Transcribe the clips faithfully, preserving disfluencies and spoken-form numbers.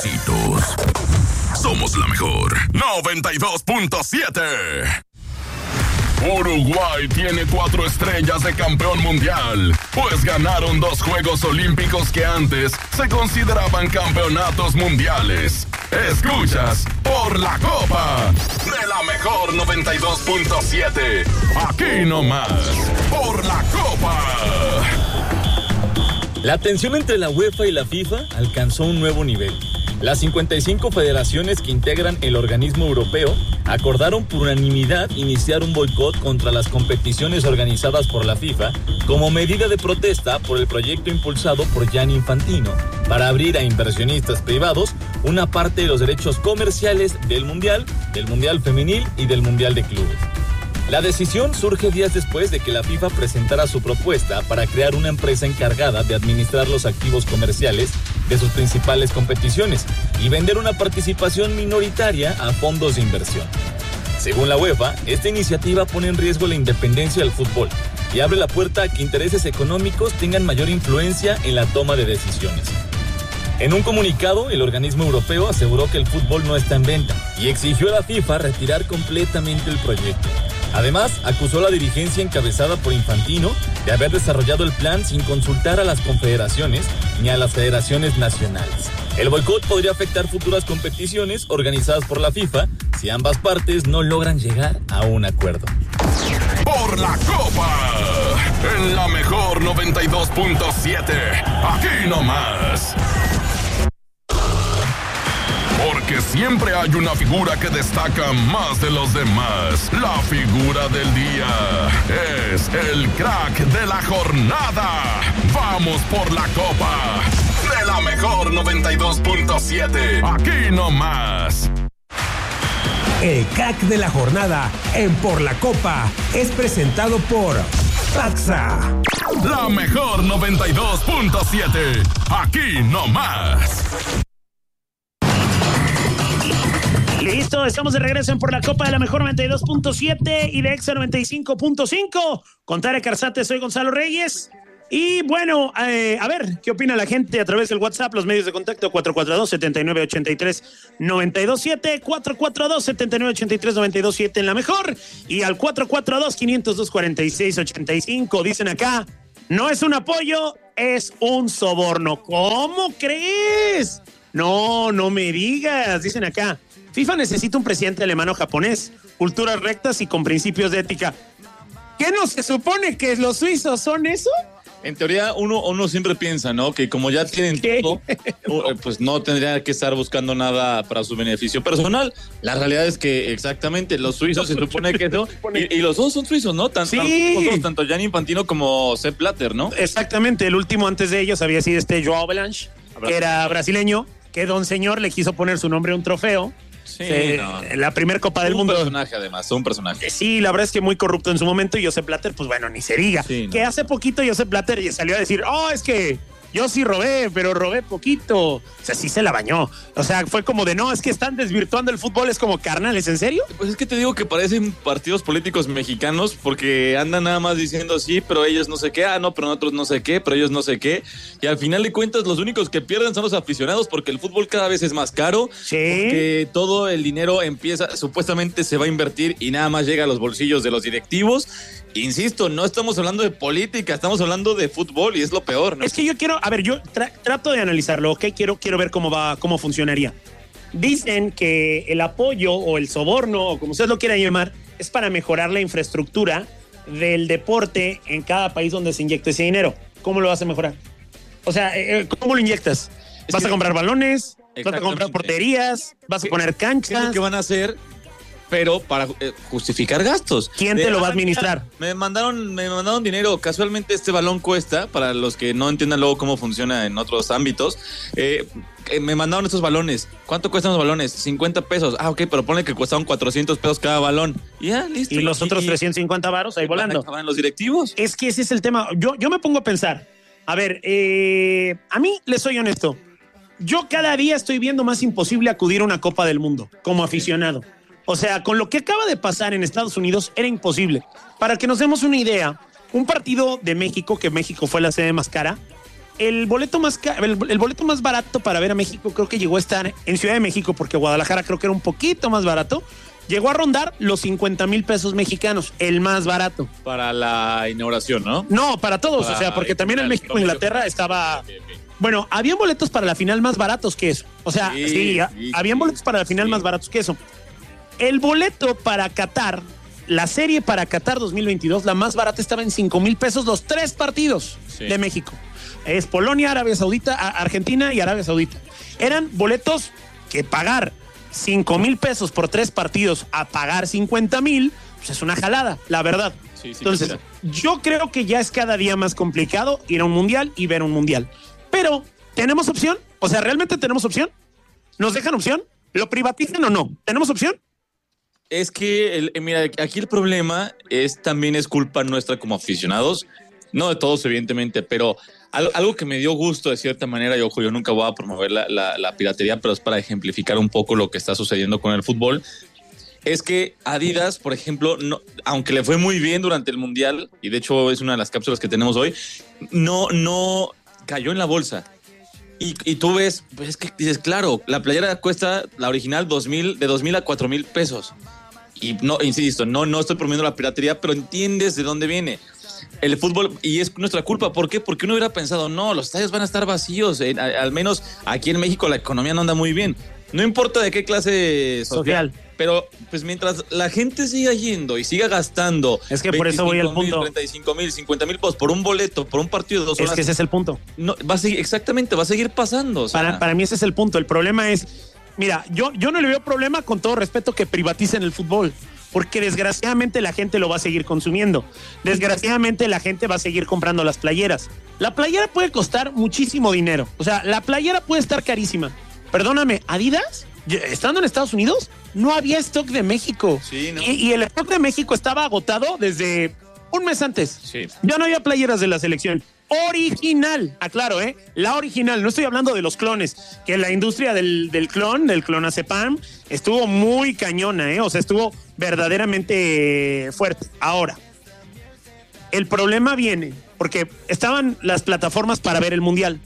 Somos la mejor noventa y dos punto siete. Uruguay tiene cuatro estrellas de campeón mundial, pues ganaron dos Juegos Olímpicos que antes se consideraban campeonatos mundiales. Escuchas Por la Copa de la mejor noventa y dos punto siete. Aquí nomás, Por la Copa. La tensión entre la UEFA y la FIFA alcanzó un nuevo nivel. Las cincuenta y cinco federaciones que integran el organismo europeo acordaron por unanimidad iniciar un boicot contra las competiciones organizadas por la FIFA como medida de protesta por el proyecto impulsado por Gianni Infantino para abrir a inversionistas privados una parte de los derechos comerciales del Mundial, del Mundial Femenil y del Mundial de Clubes. La decisión surge días después de que la FIFA presentara su propuesta para crear una empresa encargada de administrar los activos comerciales de sus principales competiciones y vender una participación minoritaria a fondos de inversión. Según la UEFA, esta iniciativa pone en riesgo la independencia del fútbol y abre la puerta a que intereses económicos tengan mayor influencia en la toma de decisiones. En un comunicado, el organismo europeo aseguró que el fútbol no está en venta y exigió a la FIFA retirar completamente el proyecto. Además, acusó a la dirigencia encabezada por Infantino de haber desarrollado el plan sin consultar a las confederaciones ni a las federaciones nacionales. El boicot podría afectar futuras competiciones organizadas por la FIFA si ambas partes no logran llegar a un acuerdo. Por la Copa, en la mejor noventa y dos punto siete, aquí nomás. Porque siempre hay una figura que destaca más de los demás. La figura del día es el crack de la jornada. Vamos por la Copa de la mejor noventa y dos punto siete. Aquí nomás. El crack de la jornada en Por la Copa es presentado por Paxa. La mejor noventa y dos punto siete. Aquí nomás. Listo, estamos de regreso en Por la Copa de la mejor noventa y dos punto siete y de Exa noventa y cinco punto cinco. Con Tarek Arzate, soy Gonzalo Reyes. Y bueno, eh, a ver, ¿qué opina la gente a través del WhatsApp? Los medios de contacto cuatro cuatro dos, siete nueve ocho tres, nueve dos siete, cuatro cuatro dos, siete nueve ocho tres, nueve dos siete en la mejor. Y al cuatro cuatro dos, cinco cero dos, cuatro seis ocho cinco. Dicen acá, no es un apoyo, es un soborno. ¿Cómo crees? No, no me digas. Dicen acá, FIFA necesita un presidente alemán o japonés, culturas rectas y con principios de ética. ¿Qué no se supone que los suizos son eso? En teoría, uno, uno siempre piensa, ¿no? Que como ya tienen ¿Qué? todo, pues no tendría que estar buscando nada para su beneficio personal. La realidad es que exactamente los suizos se supone que no. Y, y los dos son suizos, ¿no? Tanto, Sí. tanto, tanto Gianni Infantino como Sepp Blatter, ¿no? Exactamente, el último antes de ellos había sido este Joao Avalanche, que era brasileño, que don señor le quiso poner su nombre a un trofeo. Sí, Se, no. La primera Copa del un Mundo. Un personaje, además, un personaje. Sí, la verdad es que muy corrupto en su momento. Y Josep Blatter, pues bueno, ni se diga. Sí, no. Que hace poquito Josep Blatter salió a decir, oh, es que yo sí robé, pero robé poquito. O sea, sí se la bañó. O sea, fue como de, no, es que están desvirtuando el fútbol. Es como, carnales, ¿en serio? Pues es que te digo que parecen partidos políticos mexicanos porque andan nada más diciendo sí, pero ellos no sé qué, ah, no, pero nosotros no sé qué, pero ellos no sé qué. Y al final de cuentas los únicos que pierden son los aficionados porque el fútbol cada vez es más caro. Sí. Porque todo el dinero empieza, supuestamente se va a invertir y nada más llega a los bolsillos de los directivos. Insisto, no estamos hablando de política, estamos hablando de fútbol y es lo peor, ¿no? Es que yo quiero, a ver, yo tra- trato de analizarlo, ¿ok? Quiero, quiero ver cómo va, cómo funcionaría. Dicen que el apoyo o el soborno, o como ustedes lo quieran llamar, es para mejorar la infraestructura del deporte en cada país donde se inyecte ese dinero. ¿Cómo lo vas a mejorar? O sea, ¿cómo lo inyectas? Es ¿Vas que- a comprar balones? ¿Vas a Exactamente. comprar porterías? ¿Vas a poner ¿Qué es lo canchas? que van a hacer? Pero para eh, justificar gastos. ¿Quién te De, lo va a ah, mira, administrar? me mandaron, me mandaron dinero. Casualmente este balón cuesta, para los que no entiendan luego cómo funciona en otros ámbitos, eh, eh, me mandaron estos balones. ¿Cuánto cuestan los balones? cincuenta pesos. Ah, ok, pero ponle que costaban cuatrocientos pesos cada balón. Y ya, listo. Y los otros trescientos cincuenta varos ahí volando. Acaban los directivos. Es que ese es el tema. Yo, yo me pongo a pensar, a ver, eh, a mí les soy honesto, yo cada día estoy viendo más imposible acudir a una Copa del Mundo como aficionado. O sea, con lo que acaba de pasar en Estados Unidos era imposible. Para que nos demos una idea, un partido de México, que México fue la sede más cara, el boleto más ca- el, el boleto más barato para ver a México creo que llegó a estar en Ciudad de México, porque Guadalajara creo que era un poquito más barato. Llegó a rondar los cincuenta mil pesos mexicanos, el más barato. Para la inauguración, ¿no? No, para todos, Para o sea, porque también en México e Inglaterra estaba... Okay, okay. Bueno, habían boletos para la final más baratos que eso. O sea, sí, Sí, a- sí, habían sí, boletos para la final sí. más baratos que eso. El boleto para Qatar, la serie para Qatar dos mil veintidós, la más barata estaba en cinco mil pesos los tres partidos Sí. de México. Es Polonia, Arabia Saudita, a- Argentina y Arabia Saudita. Eran boletos que pagar cinco mil pesos por tres partidos a pagar cincuenta mil, pues es una jalada, la verdad. Sí, sí, Entonces, mira. yo creo que ya es cada día más complicado ir a un mundial y ver un mundial. Pero, ¿tenemos opción? O sea, ¿realmente tenemos opción? ¿Nos dejan opción? ¿Lo privatizan o no? ¿Tenemos opción? Es que, el, mira, aquí el problema es también es culpa nuestra como aficionados, no de todos evidentemente, pero algo, algo que me dio gusto de cierta manera, y ojo, yo nunca voy a promover la, la, la piratería, pero es para ejemplificar un poco lo que está sucediendo con el fútbol, es que Adidas, por ejemplo, no, aunque le fue muy bien durante el Mundial, y de hecho es una de las cápsulas que tenemos hoy, no, no cayó en la bolsa. Y, y tú ves, pues es que dices, claro, la playera cuesta, la original, dos mil, de dos mil a cuatro mil pesos. Y no, insisto, no, no estoy promoviendo la piratería, pero entiendes de dónde viene el fútbol, y es nuestra culpa. ¿Por qué? Porque uno hubiera pensado, no, los estadios van a estar vacíos, eh, a- al menos aquí en México la economía no anda muy bien. No importa de qué clase social, Social. pero pues mientras la gente siga yendo y siga gastando Es que por eso voy al veinticinco mil, punto. treinta y cinco mil, cincuenta mil pesos por un boleto, por un partido de dos Es horas, que ese es el punto. no, va a seguir, exactamente, va a seguir pasando. O sea, Para, para mí ese es el punto. El problema es, mira, yo, yo no le veo problema, con todo respeto, que privaticen el fútbol, porque desgraciadamente la gente lo va a seguir consumiendo. Desgraciadamente la gente va a seguir comprando las playeras. La playera puede costar muchísimo dinero. O sea, la playera puede estar carísima. Perdóname, Adidas, estando en Estados Unidos, no había stock de México. Sí, ¿no? y, y el stock de México estaba agotado desde un mes antes. Sí. Ya no había playeras de la selección. Original, aclaro, ¿eh? La original, no estoy hablando de los clones, que la industria del, del clon, del clonazepam, estuvo muy cañona, ¿eh? O sea, estuvo verdaderamente fuerte. Ahora, el problema viene porque estaban las plataformas para ver el mundial.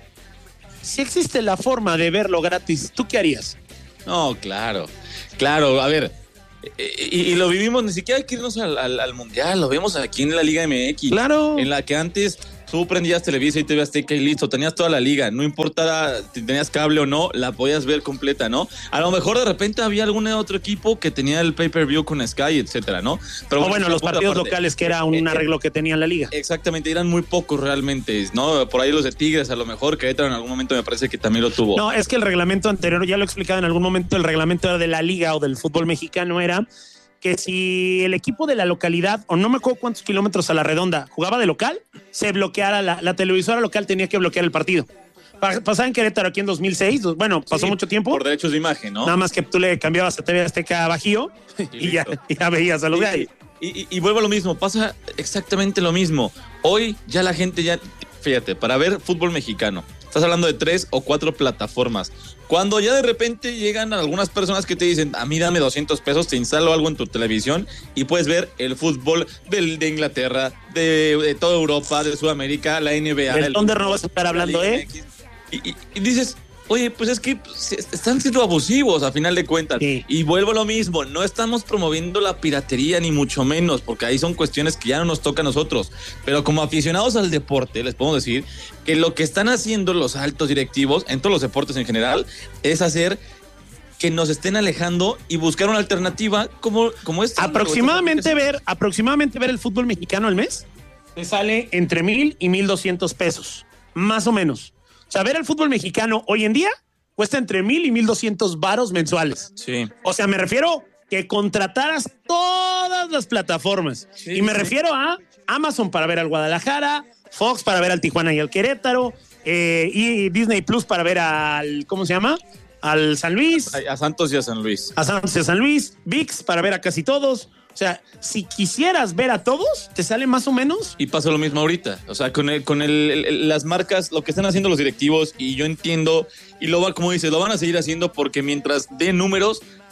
Si existe la forma de verlo gratis, ¿tú qué harías? No, claro, claro, a ver, eh, y, y lo vivimos, ni siquiera hay que irnos al, al, al Mundial, lo vemos aquí en la Liga M X, Claro. en la que antes tú prendías Televisa y T V Azteca y listo, tenías toda la liga, no importaba si tenías cable o no, la podías ver completa, ¿no? A lo mejor de repente había algún otro equipo que tenía el pay-per-view con Sky, etcétera, ¿no? Pero O bueno, los punto partidos aparte. locales, que era un Eh, eh, arreglo que tenía la liga. Exactamente, eran muy pocos realmente, ¿no? Por ahí los de Tigres, a lo mejor, Querétaro en algún momento me parece que también lo tuvo. No, es que el reglamento anterior, ya lo he explicado en algún momento, el reglamento de la liga o del fútbol mexicano era que si el equipo de la localidad, o no me acuerdo cuántos kilómetros a la redonda, jugaba de local, se bloqueara, la, la televisora local tenía que bloquear el partido. Pa- Pasaba en Querétaro aquí en dos mil seis, bueno, pasó Sí, mucho tiempo, Por derechos de imagen, ¿no? nada más que tú le cambiabas a T V Azteca Bajío y, ya, listo. y ya veías a los gallos. Y, y, y vuelvo a lo mismo, pasa exactamente lo mismo. Hoy ya la gente ya, fíjate, para ver fútbol mexicano, estás hablando de tres o cuatro plataformas. Cuando ya de repente llegan algunas personas que te dicen, a mí dame doscientos pesos, te instalo algo en tu televisión y puedes ver el fútbol del, de Inglaterra, de, de toda Europa, de Sudamérica, la N B A. Del el- Thunder no vas a estar hablando, la Liga ¿eh? M X. Y, y- y dices, oye, pues es que pues, están siendo abusivos a final de cuentas. Sí. Y vuelvo a lo mismo, no estamos promoviendo la piratería ni mucho menos, porque ahí son cuestiones que ya no nos toca a nosotros. Pero como aficionados al deporte, les podemos decir que lo que están haciendo los altos directivos, en todos los deportes en general, es hacer que nos estén alejando y buscar una alternativa como, como esta. Aproximadamente ver, aproximadamente ver el fútbol mexicano al mes te sale entre mil y mil doscientos pesos, más o menos. O sea, ver el fútbol mexicano hoy en día cuesta entre mil y mil doscientos varos mensuales. Sí. O sea, me refiero que contrataras todas las plataformas. Sí, y me sí. refiero a Amazon para ver al Guadalajara, Fox para ver al Tijuana y al Querétaro, eh, y Disney Plus para ver al, ¿cómo se llama? Al San Luis, A Santos y a San Luis. a Santos y a San Luis, ViX para ver a casi todos. O sea, si quisieras ver a todos, te sale más o menos. Y pasa lo mismo ahorita. O sea, con el, con el, el- el- las marcas, lo que están haciendo los directivos, y yo entiendo, y lo va, como dices, lo van a seguir haciendo porque mientras den números,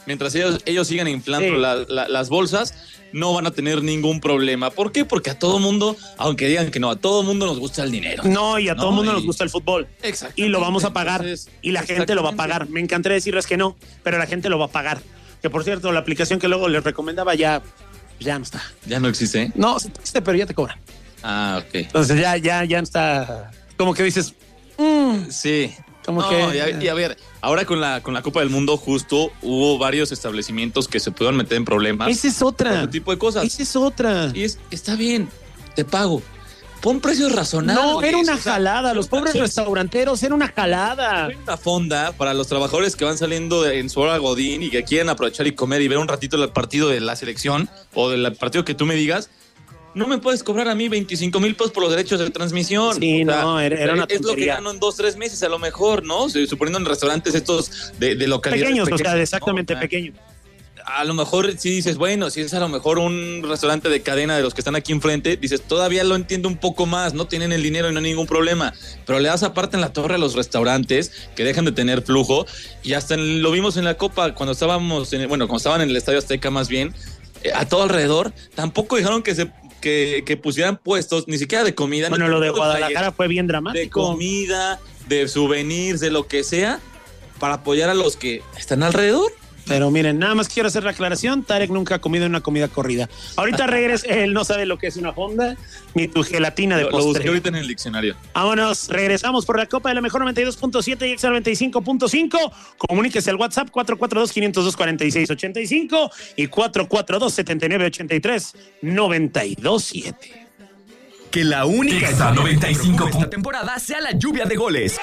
mientras ellos, ellos sigan inflando Sí. la, la, las bolsas, no van a tener ningún problema. ¿Por qué? Porque a todo mundo, aunque digan que no, a todo mundo nos gusta el dinero. No, y a todo el No, mundo y- nos gusta el fútbol. Exactamente. Y lo vamos a pagar. Entonces, y la gente lo va a exactamente. pagar. Me encantaría decirles que no, pero la gente lo va a pagar. Que por cierto, la aplicación que luego les recomendaba ya, ya no está. Ya no existe. No, sí existe, pero ya te cobran. Ah, ok. Entonces ya, ya, ya no está. Como que dices, mm, Sí. como No, que. y, a, y a ver, ahora con la, con la Copa del Mundo justo hubo varios establecimientos que se pudieron meter en problemas. Esa es otra. Por ese tipo de cosas. Esa es otra. Y es, está bien, te pago. Pon precios razonables. No, era una O sea, jalada. Los pobres restauranteros, era una jalada. Hay una fonda para los trabajadores que van saliendo de- en su hora godín y que quieren aprovechar y comer y ver un ratito el partido de la selección o del partido que tú me digas. No me puedes cobrar a mí veinticinco mil pesos por los derechos de transmisión. Sí, no, era- era una Es lo que tontería. gano en dos, tres meses a lo mejor, ¿no? Suponiendo en restaurantes estos de, de localidades Pequeños, o sea, pequeñas, ¿no? exactamente O sea, pequeños. a lo mejor si dices, bueno, si es a lo mejor un restaurante de cadena de los que están aquí enfrente, dices, todavía lo entiendo un poco más, no tienen el dinero y no hay ningún problema, pero le das aparte en la torre a los restaurantes que dejan de tener flujo y hasta en- lo vimos en la Copa cuando estábamos, en, bueno, cuando estaban en el Estadio Azteca más bien, eh, a todo alrededor, tampoco dejaron que se que, que pusieran puestos, ni siquiera de comida. Bueno, ni lo de tampoco Guadalajara talleres, fue bien de dramático. comida, de souvenirs, de lo que sea, para apoyar a los que están alrededor. Pero miren, nada más quiero hacer la aclaración. Tarek nunca ha comido una comida corrida. Ahorita regresa, él no sabe lo que es una fonda, ni tu gelatina de Lo, lo busqué postre. ahorita en el diccionario. Vámonos, regresamos por la Copa de la Mejor noventa y dos punto siete y Exa noventa y cinco punto cinco. Comuníquese al WhatsApp cuatro cuatro dos, cinco cero dos, cuatro seis ocho cinco y cuatro cuatro dos, siete nueve ocho tres, nueve dos siete. Que la única Exa noventa y cinco esta temporada sea la lluvia de goles.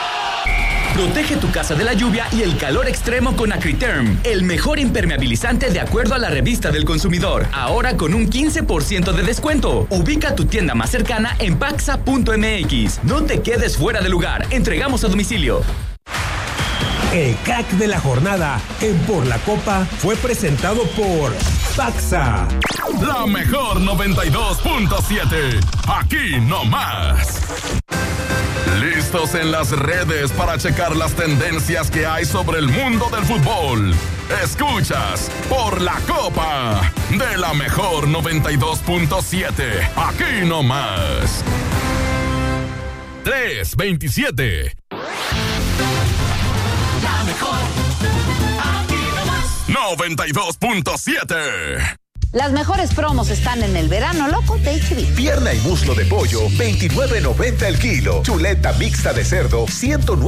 Protege tu casa de la lluvia y el calor extremo con Acriterm, el mejor impermeabilizante de acuerdo a la revista del consumidor. Ahora con un quince por ciento de descuento. Ubica tu tienda más cercana en paxa punto m x. No te quedes fuera de lugar. Entregamos a domicilio. El crack de la jornada en Por la Copa fue presentado por Paxa. La mejor noventa y dos punto siete. Aquí no más. Listos en las redes para checar las tendencias que hay sobre el mundo del fútbol. Escuchas Por la Copa de la mejor noventa y dos punto siete. Aquí no más. tres veintisiete. La mejor. Aquí nomás. noventa y dos punto siete. Las mejores promos están en el verano loco de H B. Pierna y muslo de pollo, veintinueve noventa el kilo. Chuleta mixta de cerdo, ciento nueve.